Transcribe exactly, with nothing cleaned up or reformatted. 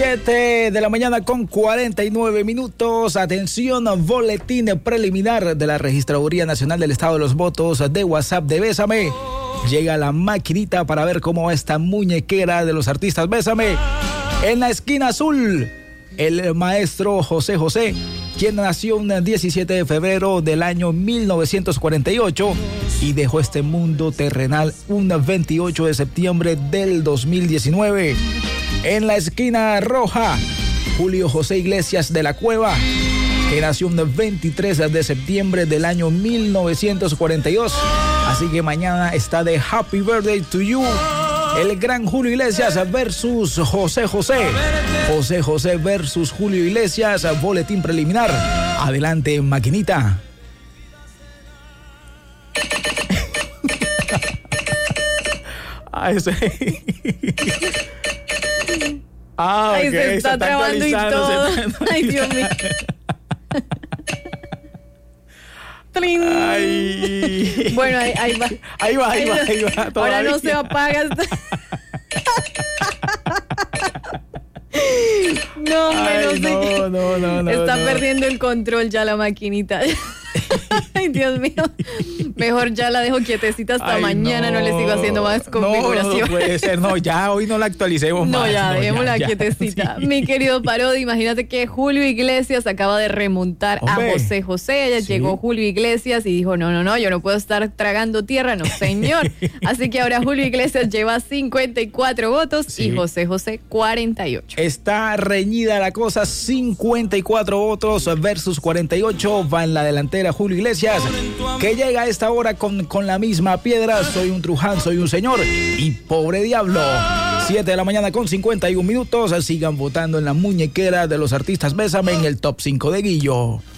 siete de la mañana con cuarenta y nueve minutos. Atención, boletín preliminar de la Registraduría Nacional del Estado de los Votos de WhatsApp de Bésame. Llega la maquinita para ver cómo va esta muñequera de los artistas Bésame. En la esquina azul, el maestro José José, quien nació el diecisiete de febrero del año mil novecientos cuarenta y ocho y dejó este mundo terrenal un veintiocho de septiembre del dos mil diecinueve. En la esquina roja, Julio José Iglesias de la Cueva, que nació el veintitrés de septiembre del año mil novecientos cuarenta y dos. Así que mañana está de Happy Birthday to You. El gran Julio Iglesias versus José José. José José versus Julio Iglesias. Boletín preliminar. Adelante, maquinita. Ah, ese. Ah, Ay, okay. se está, se está trabando y todo. Ay, Dios mío. Ay. Bueno, ahí, ahí va. Ahí va, ahí va, ahí va. Todavía. Ahora no se apaga. No, Ay, no, sé. no, no, no, no. Está no. perdiendo el control ya la maquinita. Ay, Dios mío. Mejor ya la dejo quietecita hasta Ay, mañana, no. no le sigo haciendo más configuración. No, no puede ser, no, ya hoy no la actualicemos no, más. Ya, no, dejémosla ya, quietecita. Sí. Mi querido Parodi, imagínate que Julio Iglesias acaba de remontar Hombre, a José José. Ella sí. Llegó Julio Iglesias y dijo, no, no, no, yo no puedo estar tragando tierra, no, señor. Así que ahora Julio Iglesias lleva cincuenta y cuatro votos sí. y José José cuarenta y ocho. Está reñida la cosa, cincuenta y cuatro votos versus cuarenta y ocho. Va en la delantera Julio Iglesias, que llega a esta hora con, con la misma piedra. Soy un Truján, soy un señor y pobre diablo. siete de la mañana con cincuenta y un minutos. Sigan votando en la muñequera de los artistas Bésame en el top cinco de Guillo.